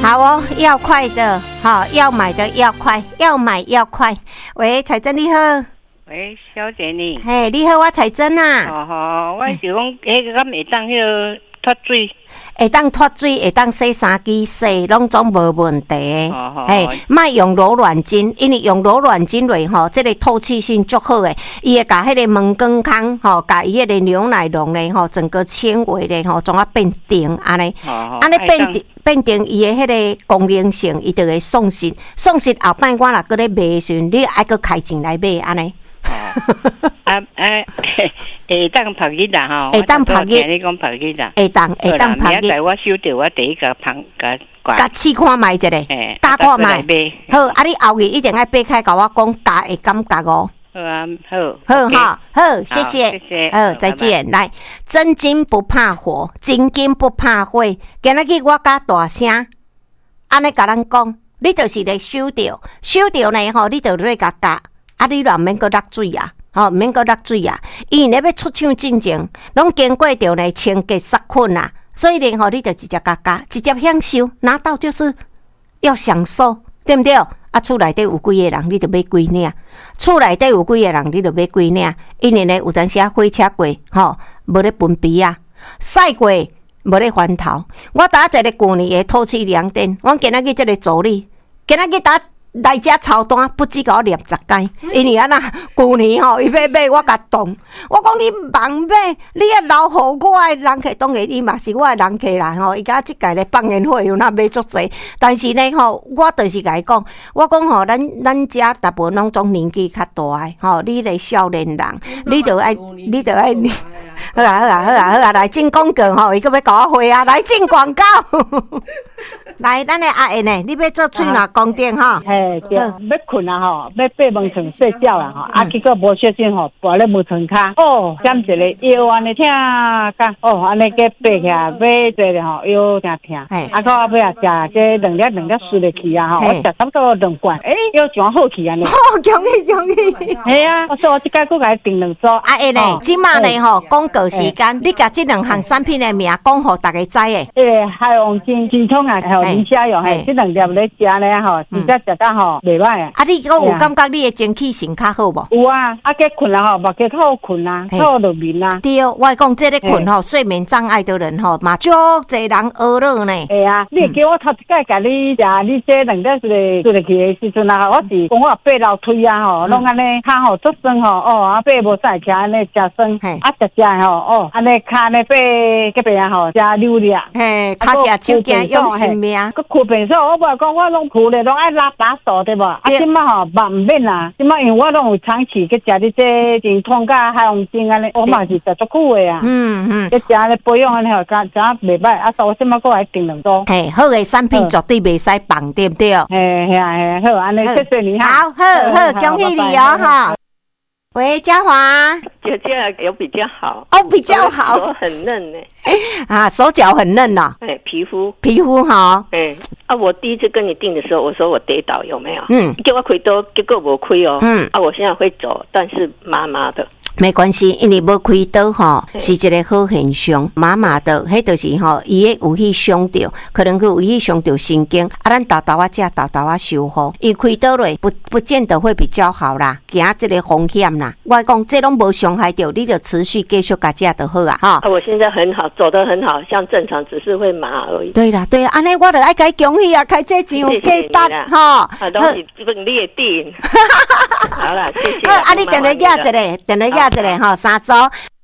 好哦，要快的，好，要买的要快，要买要快。喂，彩珍你好。 喂，小姐你。 嘿，你好，我彩珍啊。 哦，我是讲，敢会当迄个脱水？ 会当脱水，会当洗衫机洗，拢总无问题。嘿，莫用柔软巾，因为用柔软巾落吼，这个透气性足好诶。伊会甲迄个门羹汤吼，甲伊迄个牛奶溶咧吼，整个纤维咧吼，总啊变定安尼。安尼变定，伊诶迄个功能性，伊就会送信。送信后摆我若搁咧卖诶时阵，你爱搁开钱来买安尼。 会当拍日啦吼， 会当拍日。 你讲拍日啦， 会当拍日。 明仔我收到，我第一个拍甲试看卖一下，加看卖。好，啊，你后日一定爱爬开，甲我讲加会感觉哦。 好啊，好， 好哈，好，谢谢，好，再见。来，真金不怕火，真金不怕火。今仔日我甲大声，安尼甲咱讲，你就是咧收到呢吼，你就咧甲加。啊，你若免搁落水啊，吼，免搁落水啊，因为要出厂进前，拢经过着呢清洁杀菌啊，所以呢，吼，你就直接加，直接享受，拿到就是要享受，对不对？啊，厝内底有几个人，你就买几领；厝内底有几个人，你就买几领。因为呢，有当时啊，火车过，吼，无咧分鼻啊，晒过无咧翻头。我打一个旧年的透气凉垫，我今仔日这个助理，今仔日打。来遮抄单，不止甲我念10间，因为那旧年吼，伊要买我甲动，我讲你忙买，你要留互我的人客，当然伊嘛是我的人客啦吼。伊甲即届咧放烟火有那买足济，但是呢吼，我就是甲伊讲，我讲吼，咱遮大部分拢总年纪较大诶吼，你咧少年人，你着爱，好啊，来进广告吼，伊搁要甲我回啊，来进广告，来，咱的阿燕呢，你要做喙若宫殿吼。 对，要困啊吼，要爬门床睡觉啦吼，啊结果无小心吼，跋咧门床骹，哦，点一个腰安尼疼甲，哦，安尼个爬起来，尾坐咧吼，腰真疼，啊，到后尾啊食这两粒输入去啊吼，我食差不多2罐，腰全好去安尼。 哦，恭喜！ 系啊，我说我即摆佫甲伊订2组。 啊，呢，即马呢吼，广告时间，你甲即2项产品的名讲互大家知诶。 海王金通啊，还有林虾用，即2粒咧食咧吼，直接食到吼袂歹啊。 啊，你讲有感觉你的精气神较好无？ 有啊，啊，计困啊吼，目计较好困啊，较好入眠啊。 对，我讲这个困吼，睡眠障碍的人吼，嘛足侪人懊恼呢。 系啊，你叫我头一届甲你食，你这2粒是做入去的时阵啊，我是讲我爬楼梯啊吼，拢安尼骹吼足酸吼，哦，啊爬无使起安尼食酸，啊食吼，哦，安尼骹安尼爬个边啊吼，食溜溜。 嘿，脚夹手夹用性命。 佮困便所，我无讲我拢困咧，拢爱拉把手对无？啊，即摆吼嘛毋免啦，即摆因为我拢有长期去食你这真痛甲海王精安尼，我嘛是食足久诶啊。去食咧保养安尼吼，食袂歹，啊，所以我即摆佫来订2组。 嘿，好诶产品绝对袂使放，对不对？ 嘿啊，好，安尼谢谢你哈。 好，恭喜你哦哈。喂，嘉华， 姐姐有比较好哦，比较好， 手很嫩呢。 啊，手脚很嫩哦。 皮肤好。 我第一次跟你订的时候，我说我跌倒有没有？叫我开刀，结果无开哦。我现在会走，但是麻麻的。 没关系，因为要开刀吼，是一个好现象。麻麻的，迄就是吼，伊诶有去伤到，可能佢有去伤到神经。啊，咱豆豆食，豆豆修复。伊开刀咧，不见得会比较好啦，惊这个风险啦。我讲这拢无伤害到，你就持续继续甲食就好啊，哈。 我现在很好，走得很好，像正常，只是会麻而已。 对啦，安尼我就爱甲伊恭喜啊，开这钱有价值哈。 拢是本你的定。好啦，谢谢。 啊，你等下压一个，哈，3组。